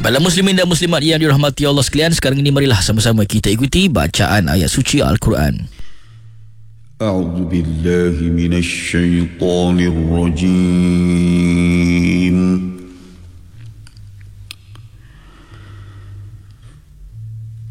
Baiklah muslimin dan muslimat yang dirahmati Allah sekalian, sekarang ini marilah sama-sama kita ikuti bacaan ayat suci Al-Quran. A'udzu billahi minasy syaithanir rajim.